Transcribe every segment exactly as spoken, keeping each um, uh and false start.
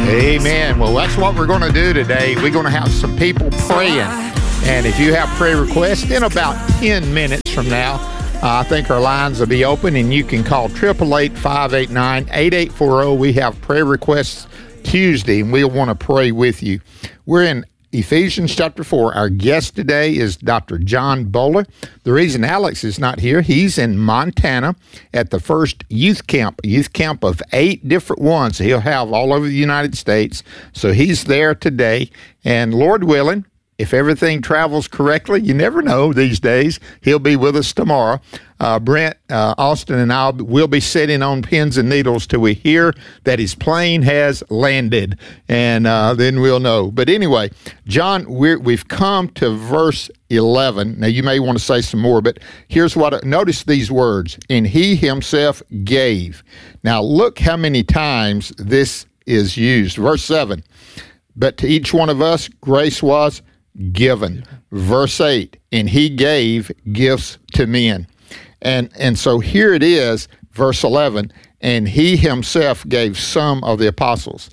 Amen. Well, that's what we're going to do today. We're going to have some people praying. And if you have prayer requests, in about ten minutes from now, uh, I think our lines will be open, and you can call eight eight eight, five eight nine, eight eight four zero. We have prayer requests Tuesday, and we'll want to pray with you. We're in Ephesians chapter four. Our guest today is Doctor John Bowler. The reason Alex is not here, he's in Montana at the first youth camp, youth camp of eight different ones he'll have all over the United States. So he's there today, and Lord willing, if everything travels correctly, you never know these days, he'll be with us tomorrow. Uh, Brent, uh, Austin, and I will be sitting on pins and needles till we hear that his plane has landed, and uh, then we'll know. But anyway, John, we're, we've come to verse eleven. Now, you may want to say some more, but here's what, notice these words, and he himself gave. Now, look how many times this is used. Verse seven, but to each one of us, grace was given. Verse eight, and he gave gifts to men. And and so here it is, verse eleven, and he himself gave some of the apostles.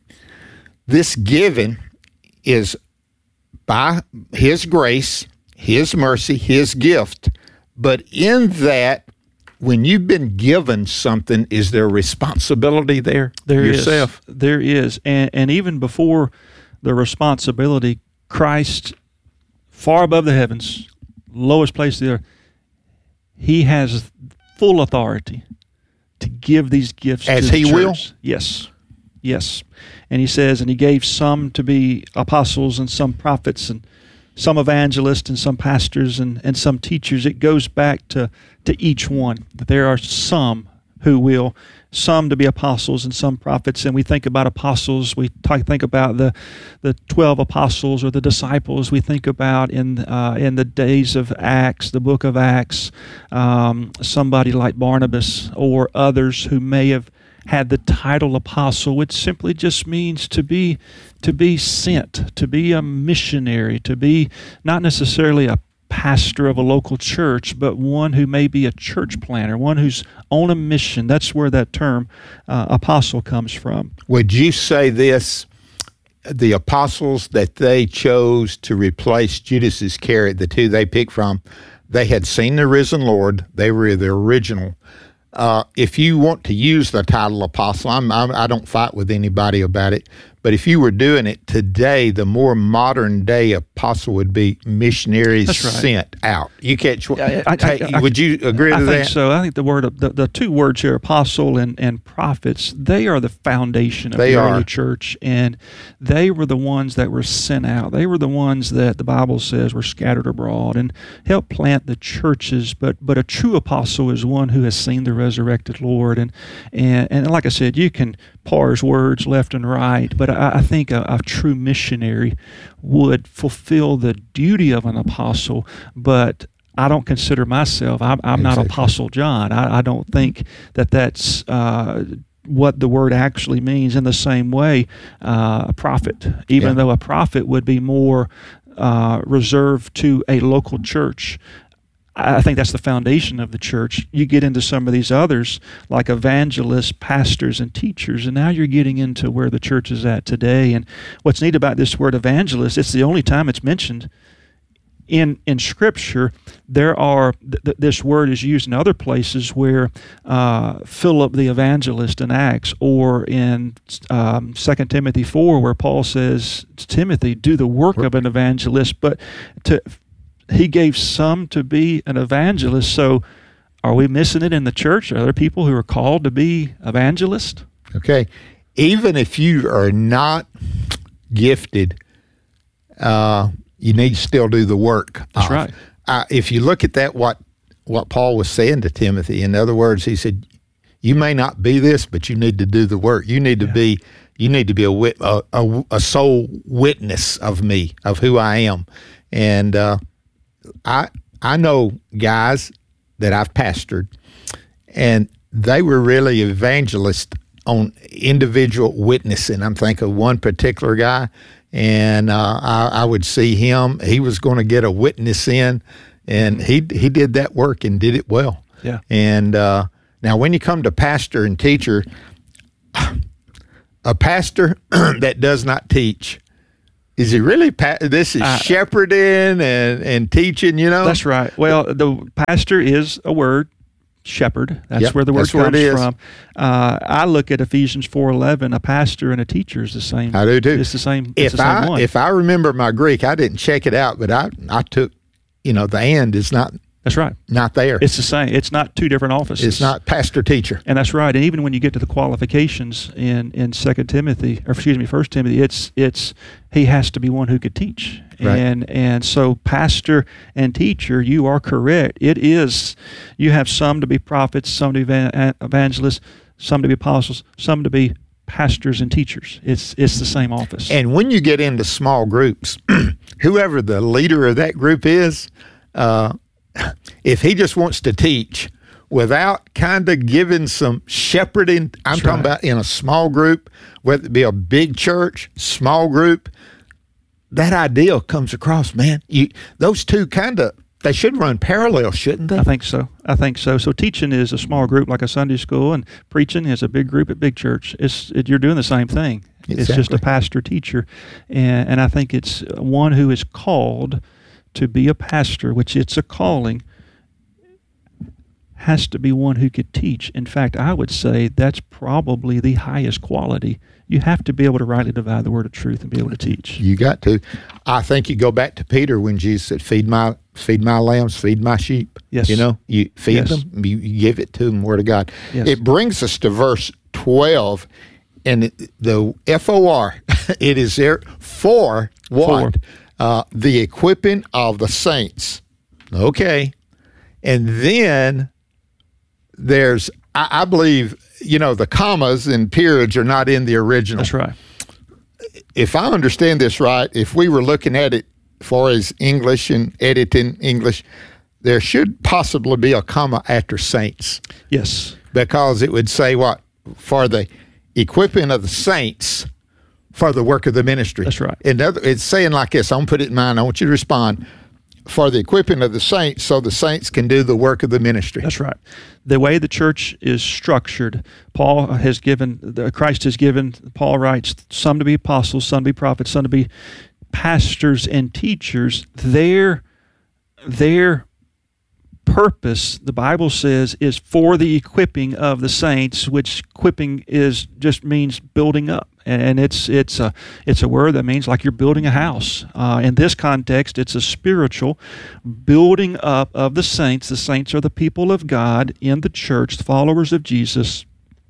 This giving is by his grace, his mercy, his gift. But in that, when you've been given something, is there responsibility there? There yourself? is. There is. And, and even before the responsibility, Christ, far above the heavens, lowest place there, he has full authority to give these gifts as to the he church. will? Yes, yes. And he says, and he gave some to be apostles and some prophets and some evangelists and some pastors and, and some teachers. It goes back to, to each one. There are some who will, some to be apostles and some prophets. And we think about apostles, we talk, think about the the twelve apostles or the disciples. We think about in uh, in the days of Acts, the book of Acts, um, somebody like Barnabas or others who may have had the title apostle, which simply just means to be to be sent, to be a missionary, to be not necessarily a pastor of a local church, but one who may be a church planner, one who's on a mission. That's where that term uh, apostle comes from. Would you say this, the apostles that they chose to replace Judas Iscariot, the two they picked from, they had seen the risen Lord. They were the original. Uh, if you want to use the title apostle, I'm, I'm, I don't fight with anybody about it, but if you were doing it today, the more modern day apostle would be missionaries That's right. sent out. You catch what? I, I, take, I, I, would you agree I to that? I think that? so. I think the word, the, the two words here, apostle and, and prophets, they are the foundation of they the are. early church, and they were the ones that were sent out. They were the ones that the Bible says were scattered abroad and helped plant the churches. But but a true apostle is one who has seen the resurrected Lord, and and and like I said, you can parse words left and right, but I, I think a, a true missionary would fulfill the duty of an apostle, but I don't consider myself, I'm, I'm not Apostle John. I, I don't think that that's uh, what the word actually means. In the same way, uh, a prophet, even yeah. though a prophet would be more uh, reserved to a local church, I think that's the foundation of the church. You get into some of these others, like evangelists, pastors, and teachers, and now you're getting into where the church is at today. And what's neat about this word evangelist, it's the only time it's mentioned in in Scripture. There are th- this word is used in other places where uh, Philip the evangelist in Acts, or in um, Second Timothy four, where Paul says to Timothy, do the work of an evangelist, but to he gave some to be an evangelist. So are we missing it in the church? Are there people who are called to be evangelists? Okay. Even if you are not gifted, uh, you need to still do the work. That's of. right. Uh, if you look at that, what what Paul was saying to Timothy, in other words, he said, you may not be this, but you need to do the work. You need to yeah. be you need to be a, wit- a, a, a sole witness of me, of who I am. And uh I I know guys that I've pastored, and they were really evangelists on individual witnessing. I'm thinking of one particular guy, and uh, I, I would see him. He was going to get a witness in, and he he did that work and did it well. Yeah. And uh, now when you come to pastor and teacher, a pastor that does not teach, is he really, pa- this is uh, shepherding and, and teaching, you know? That's right. Well, the pastor is a word, shepherd. That's yep, where the word that's comes where from. Uh, I look at Ephesians four eleven, a pastor and a teacher is the same. I do too. It's the same, if it's the same I, one. If I remember my Greek, I didn't check it out, but I, I took, you know, the and is not That's right. Not there. It's the same. It's not two different offices. It's not pastor teacher. And that's right. And even when you get to the qualifications in in Second Timothy, or excuse me, First Timothy, it's it's he has to be one who could teach. Right. And and so pastor and teacher, you are correct. It is. You have some to be prophets, some to be evangelists, some to be apostles, some to be pastors and teachers. It's it's the same office. And when you get into small groups, whoever the leader of that group is, uh, if he just wants to teach without kind of giving some shepherding, I'm That's talking right. about in a small group, whether it be a big church, small group, that idea comes across, man. You those two kind of, they should run parallel, shouldn't they? I think so. I think so. So teaching is a small group like a Sunday school, and preaching is a big group at big church. It's it, you're doing the same thing. Exactly. It's just a pastor teacher, and and I think it's one who is called to be a pastor, which it's a calling, has to be one who could teach. In fact, I would say that's probably the highest quality. You have to be able to rightly divide the word of truth and be able to teach. You got to. I think you go back to Peter when Jesus said, "Feed my feed my lambs, feed my sheep." Yes. You know, you feed Yes. them, you, you give it to them, word of God. Yes. It brings us to verse twelve, and it, the F O R, it is there for what? For. Uh, the equipping of the saints. Okay. And then there's, I, I believe, you know, the commas and periods are not in the original. That's right. If I understand this right, if we were looking at it for as English and editing English, there should possibly be a comma after saints, Yes. because it would say what? For the equipping of the saints for the work of the ministry. That's right. In other, it's saying like this. I'm going to put it in mind. I want you to respond. For the equipping of the saints, so the saints can do the work of the ministry. That's right. The way the church is structured, Paul has given, Christ has given, Paul writes, some to be apostles, some to be prophets, some to be pastors and teachers. Their, their purpose, the Bible says, is for the equipping of the saints, which equipping is just means building up. And it's it's a it's a word that means like you're building a house. Uh, in this context, it's a spiritual building up of the saints. The saints are the people of God in the church, the followers of Jesus,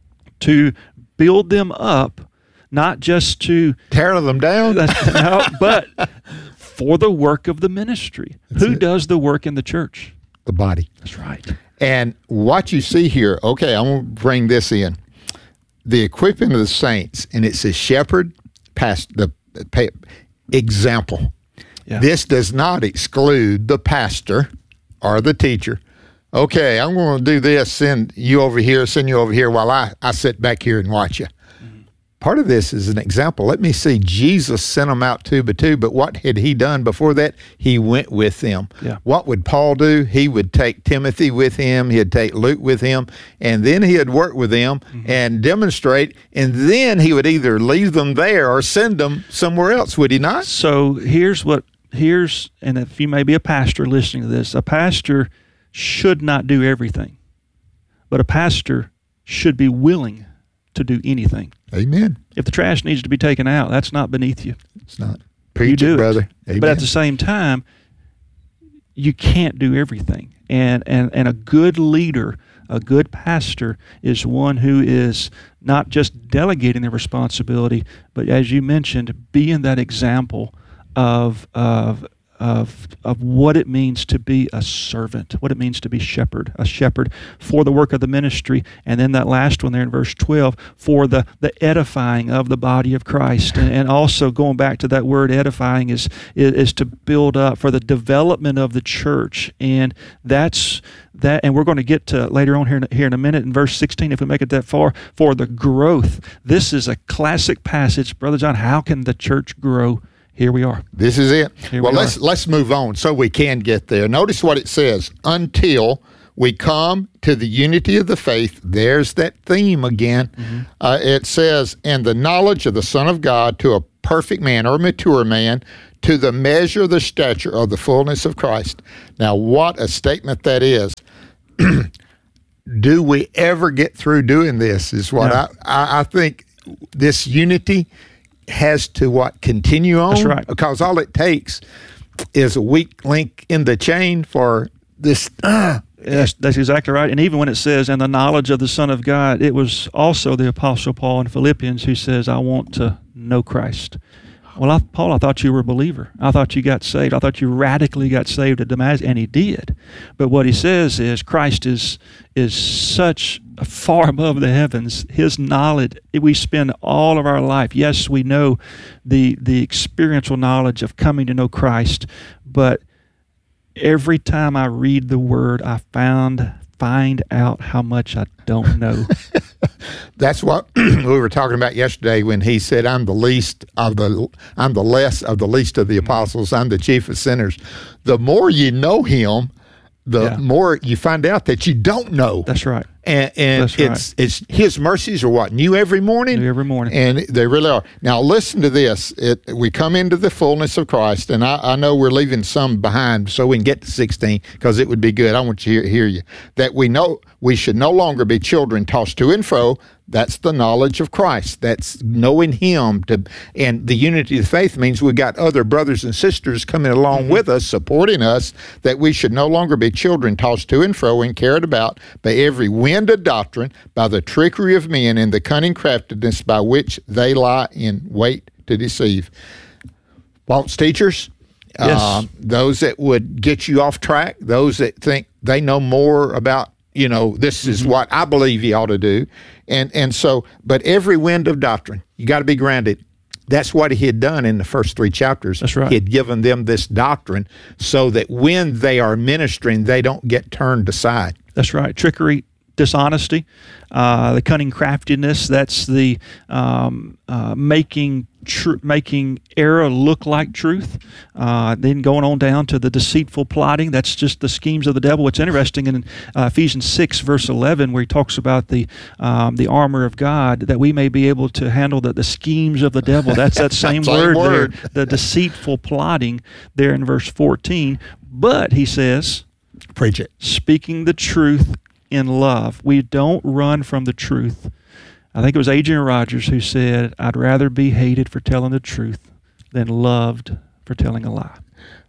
to build them up, not just to Tear them down? no, but for the work of the ministry. That's Who it. does the work in the church? The body. That's right. And what you see here, okay, I'm going to bring this in. The equipping of the saints, and it says shepherd, past the pa- example. Yeah. This does not exclude the pastor or the teacher. Okay, I'm going to do this, send you over here, send you over here while I, I sit back here and watch you. Mm-hmm. Part of this is an example. Let me see. Jesus sent them out two by two, but what had he done before that? He went with them. Yeah. What would Paul do? He would take Timothy with him. He'd take Luke with him, and then he'd work with them mm-hmm. and demonstrate, and then he would either leave them there or send them somewhere else, would he not? So here's what, here's, and if you may be a pastor listening to this, a pastor should not do everything, but a pastor should be willing to do anything. Amen. If the trash needs to be taken out, that's not beneath you. It's not. Preach you do it, brother. It. Amen. But at the same time, you can't do everything. And, and and a good leader, a good pastor, is one who is not just delegating the responsibility, but as you mentioned, being that example of of of of what it means to be a servant, what it means to be shepherd, a shepherd for the work of the ministry, and then that last one there in verse twelve, for the, the edifying of the body of Christ. And, and also going back to that word edifying is, is is to build up for the development of the church. And that's that, and we're going to get to later on here in, here in a minute in verse sixteen, if we make it that far, for the growth. This is a classic passage. Brother John, how can the church grow? Here we are. This is it. Here well, we let's are. let's move on so we can get there. Notice what it says: until we come to the unity of the faith. There's that theme again. Mm-hmm. Uh, it says, and the knowledge of the Son of God to a perfect man or mature man, to the measure of the stature of the fullness of Christ. Now, what a statement that is. Do we ever get through doing this is what no. I, I, I think this unity has to what continue on. That's right. Because all it takes is a weak link in the chain for this. Uh, Yes, that's exactly right. And even when it says, and the knowledge of the Son of God, it was also the Apostle Paul in Philippians who says, I want to know Christ. Well, I, Paul, I thought you were a believer. I thought you got saved. I thought you radically got saved at Damascus, and he did. But what he says is Christ is is such far above the heavens. His knowledge, we spend all of our life. Yes, we know the the experiential knowledge of coming to know Christ, but every time I read the Word, I found find out how much I don't know. That's what we were talking about yesterday when he said, "I'm the least of the, I'm the less of the least of the apostles. I'm the chief of sinners." The more you know Him, the yeah. more you find out that you don't know. That's right. And, and That's it's right. it's His mercies are what? New every morning? New every morning. And they really are. Now listen to this. It, we come into the fullness of Christ, and I, I know we're leaving some behind so we can get to sixteen, because it would be good. I want you to hear, hear you. That we know we should no longer be children tossed to and fro. That's the knowledge of Christ. That's knowing Him. To, and the unity of the faith means we've got other brothers and sisters coming along mm-hmm. with us, supporting us, that we should no longer be children tossed to and fro and carried about by every wind of doctrine, by the trickery of men and the cunning craftiness by which they lie in wait to deceive. False teachers, yes. uh, those that would get you off track, those that think they know more about, you know, this is mm-hmm. what I believe you ought to do. And and so, but every wind of doctrine, you got to be grounded. That's what he had done in the first three chapters. That's right. He had given them this doctrine so that when they are ministering, they don't get turned aside. That's right. Trickery, dishonesty, uh, the cunning craftiness, that's the um, uh, making tr- making error look like truth. Uh, then going on down to the deceitful plotting, that's just the schemes of the devil. What's interesting in uh, Ephesians six, verse eleven, where he talks about the um, the armor of God, that we may be able to handle the, the schemes of the devil. That's that same, same word, word there, the deceitful plotting there in verse fourteen. But he says, preach it. Speaking the truth in love. We don't run from the truth. I think it was Adrian Rogers who said, I'd rather be hated for telling the truth than loved for telling a lie.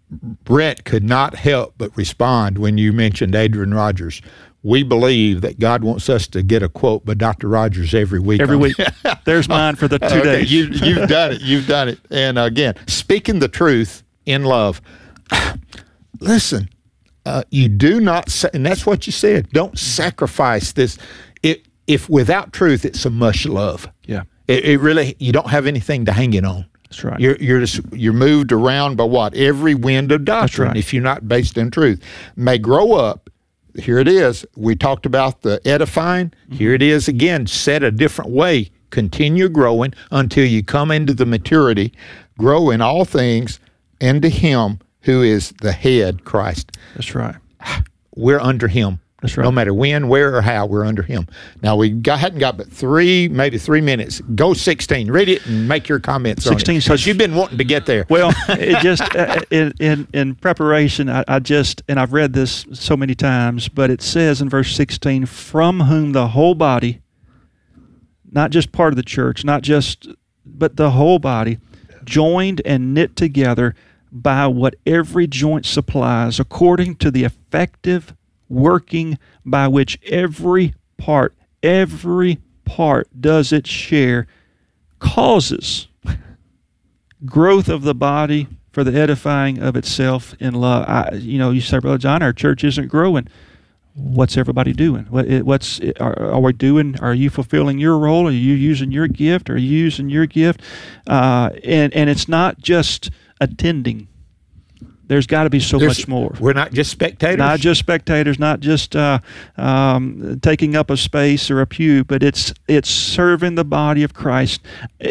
Brett could not help but respond when you mentioned Adrian Rogers. We believe that God wants us to get a quote by Doctor Rogers every week. Every week. There's mine for the two okay, days. you, you've done it. You've done it. And again, speaking the truth in love. Listen, uh, you do not, sa- and that's what you said, don't sacrifice this. It, if without truth, it's a mush love. Yeah. It, it really, you don't have anything to hang it on. That's right. You're you're just you're moved around by what? Every wind of doctrine. Right. If you're not based in truth, may grow up. Here it is. We talked about the edifying. Mm-hmm. Here it is again, said a different way. Continue growing until you come into the maturity. Grow in all things into Him who is the head, Christ. That's right. We're under Him. That's right. No matter when, where, or how, we're under Him. Now, we got, hadn't got but three, maybe three minutes. Go sixteen. Read it and make your comments sixteen, on it. Because you've been wanting to get there. Well, it just, uh, in, in in preparation, I, I just, and I've read this so many times, but it says in verse sixteen, from whom the whole body, not just part of the church, not just, but the whole body, joined and knit together by what every joint supplies, according to the effective working by which every part, every part does its share, causes growth of the body for the edifying of itself in love. I, you know, you say, Brother John, our church isn't growing. What's everybody doing? What, what's are, are we doing? Are you fulfilling your role? Are you using your gift? Are you using your gift? Uh, and and it's not just attending. There's got to be so There's, much more. We're not just spectators. Not just spectators, not just uh, um, taking up a space or a pew, but it's it's serving the body of Christ. It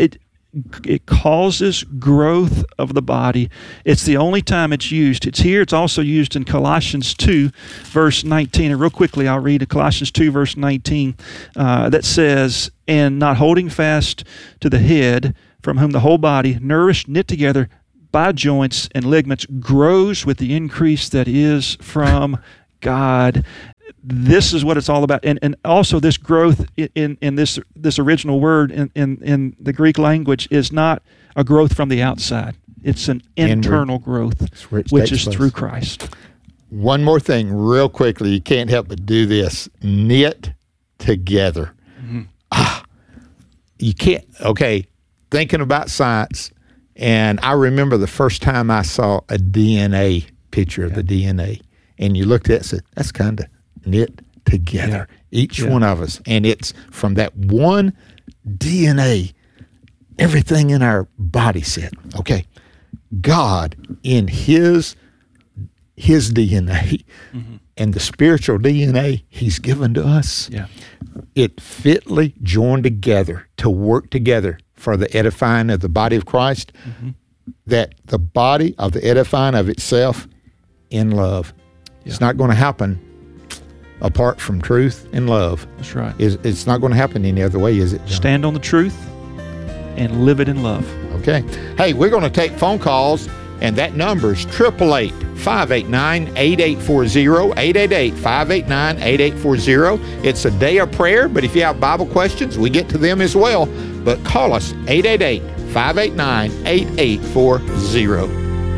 it causes growth of the body. It's the only time it's used. It's here. It's also used in Colossians two, verse nineteen. And real quickly, I'll read Colossians two, verse nineteen, uh, that says, "And not holding fast to the head, from whom the whole body, nourished, knit together by joints and ligaments, grows with the increase that is from God." This is what it's all about. And and also this growth in, in this this original word in, in, in the Greek language is not a growth from the outside. It's an internal growth, which is through Christ. One more thing real quickly. You can't help but do this. Knit together. Mm-hmm. Ah, you can't, okay, thinking about science, and I remember the first time I saw a D N A picture of yeah. the D N A, and you looked at it and said, that's kind of knit together, yeah. each yeah. one of us. And it's from that one D N A, everything in our body said, okay, God in his his D N A mm-hmm. and the spiritual D N A he's given to us, yeah. it fitly joined together to work together for the edifying of the body of Christ, mm-hmm. that the body of the edifying of itself in love. Yeah. It's not going to happen apart from truth and love. That's right. It's, it's not going to happen any other way, is it, John? Stand on the truth and live it in love. Okay. Hey, we're going to take phone calls, and that number is eight eight eight, five eight nine, eight eight four zero, eight eight eight, five eight nine, eight eight four zero. It's a day of prayer, but if you have Bible questions, we get to them as well. But call us, eight eight eight, five eight nine, eight eight four zero.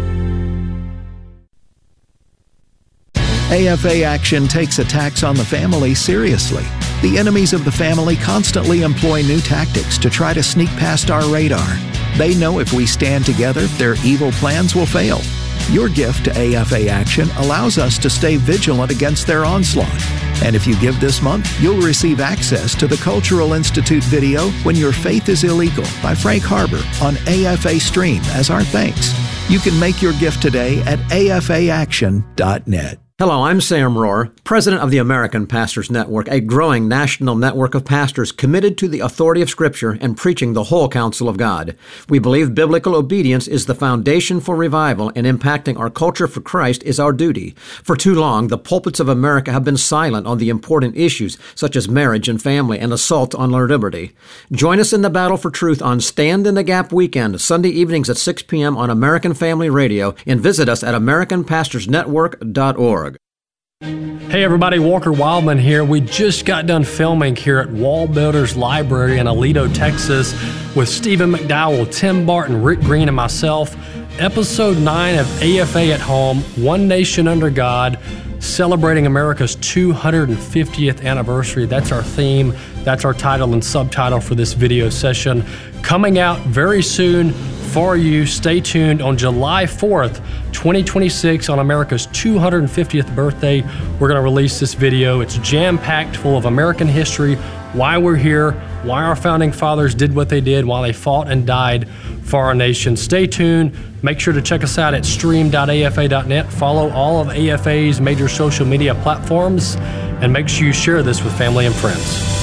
A F A Action takes attacks on the family seriously. The enemies of the family constantly employ new tactics to try to sneak past our radar. They know if we stand together, their evil plans will fail. Your gift to A F A Action allows us to stay vigilant against their onslaught. And if you give this month, you'll receive access to the Cultural Institute video, When Your Faith is Illegal, by Frank Harbor on A F A Stream as our thanks. You can make your gift today at A F A action dot net. Hello, I'm Sam Rohr, president of the American Pastors Network, a growing national network of pastors committed to the authority of Scripture and preaching the whole counsel of God. We believe biblical obedience is the foundation for revival, and impacting our culture for Christ is our duty. For too long, the pulpits of America have been silent on the important issues such as marriage and family and assault on our liberty. Join us in the battle for truth on Stand in the Gap weekend, Sunday evenings at six p.m. on American Family Radio, and visit us at american pastors network dot org. Hey everybody, Walker Wildman here. We just got done filming here at Wall Builders Library in Aledo, Texas with Stephen McDowell, Tim Barton, Rick Green, and myself. Episode nine of A F A at Home, One Nation Under God, celebrating America's two hundred fiftieth anniversary. That's our theme. That's our title and subtitle for this video session. Coming out very soon for you. Stay tuned on July fourth, twenty twenty-six, on America's two hundred fiftieth birthday. We're going to release this video. It's jam-packed full of American history, why we're here, why our founding fathers did what they did, why they fought and died for our nation. Stay tuned. Make sure to check us out at stream dot A F A dot net. Follow all of A F A's major social media platforms, and make sure you share this with family and friends.